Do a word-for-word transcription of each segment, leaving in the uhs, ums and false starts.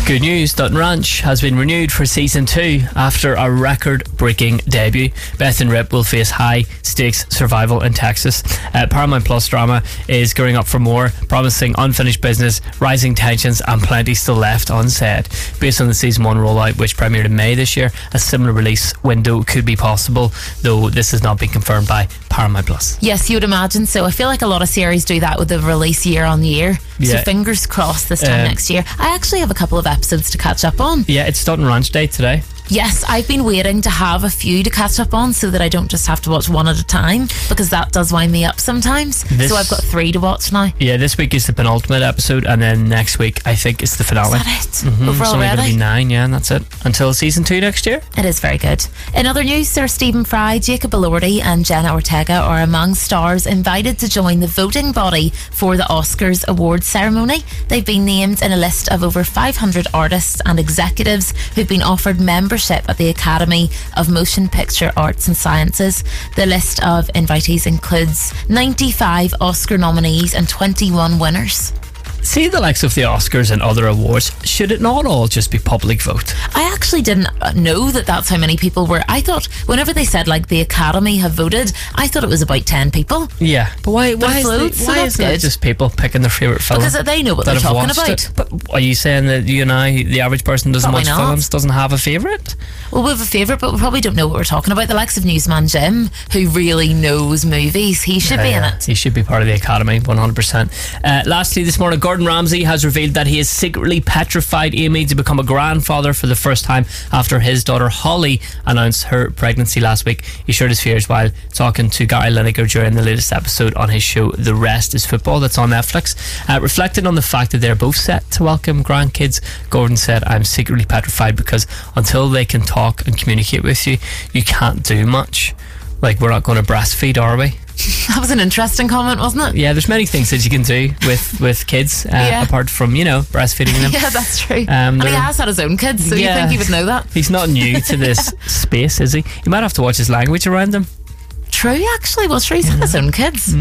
Good news, Dutton Ranch has been renewed for season two after a record-breaking debut. Beth and Rip will face high-stakes survival in Texas. Uh, Paramount Plus drama is gearing up for more, promising unfinished business, rising tensions and plenty still left unsaid. Based on the season one rollout, which premiered in May this year, a similar release window could be possible, though this has not been confirmed by Paramount Plus. Yes, you would imagine so. I feel like a lot of series do that with the release year on year. So Yeah. fingers crossed this time Um, next year. I actually have a couple of episodes to catch up on. Yeah, it's Dutton Ranch Day today. Yes, I've been waiting to have a few to catch up on so that I don't just have to watch one at a time, because that does wind me up sometimes. This- So I've got three to watch now. Yeah, this week is the penultimate episode, and then next week I think it's the finale. Is that it? Mhm, Over it's only going to already? be nine, yeah, and that's it until season two next year. It is very good. In other news, Sir Stephen Fry, Jacob Elordi and Jenna Ortega are among stars invited to join the voting body for the Oscars awards ceremony. They've been named in a list of over five hundred artists and executives who've been offered membership at the Academy of Motion Picture Arts and Sciences. The list of invitees includes ninety-five Oscar nominees and twenty-one winners. See the likes of the Oscars and other awards, should it not all just be public vote? I actually didn't know that that's how many people were. I thought whenever they said like the Academy have voted, I thought it was about ten people. Yeah, but why? But Why it's is, loads, the, so why that's isn't it good. just people picking their favourite film? Because they know what that they're have talking watched about. it? But are you saying that you and I, the average person, doesn't Probably watch not. films, doesn't have a favourite? Well, we have a favourite, but we probably don't know what we're talking about. The likes of Newsman Jim, who really knows movies, he should be in Yeah, it. He should be part of the Academy, one hundred percent. Uh, lastly, this morning, Gordon Ramsay has revealed that he has secretly petrified Amy to become a grandfather for the first time after his daughter Holly announced her pregnancy last week. He shared his fears while talking to Gary Lineker during the latest episode on his show The Rest is Football, that's on Netflix. Uh, reflecting on the fact that they're both set to welcome grandkids, Gordon said, "I'm secretly petrified because until they can talk and communicate with you, you can't do much. Like, we're not going to breastfeed, are we?" That was an interesting comment, wasn't it? Yeah, there's many things that you can do with, with kids, uh, Yeah. apart from, you know, breastfeeding them. Yeah, that's true. Um, and he they're- has had his own kids, so Yeah. you think he would know that? He's not new to this space, is he? You might have to watch his language around him. True, actually. Well, sure, he's had his own kids.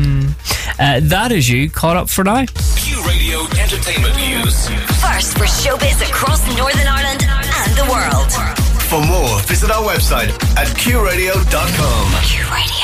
Uh, that is you caught up for now. Q Radio Entertainment News. First for showbiz across Northern Ireland and the world. For more, visit our website at q radio dot com. Q Radio.